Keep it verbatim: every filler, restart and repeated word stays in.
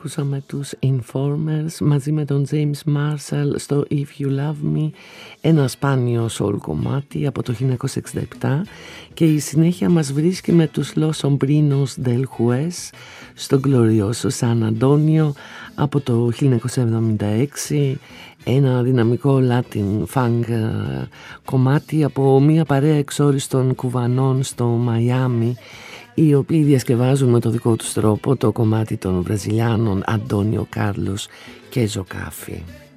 Ακούσαμε τους Informers μαζί με τον James Marshall στο If You Love Me, ένα σπάνιο soul κομμάτι από το χίλια εννιακόσια εξήντα επτά, και η συνέχεια μας βρίσκει με τους Los Sombrinos del Juez στο Glorioso San Antonio από το χίλια εννιακόσια εβδομήντα έξι, ένα δυναμικό Latin funk κομμάτι από μια παρέα εξόριστων κουβανών στο Μαϊάμι, οι οποίοι διασκευάζουν με το δικό τους τρόπο το κομμάτι των Βραζιλιάνων Αντώνιο Κάρλος και Ζωκάφη.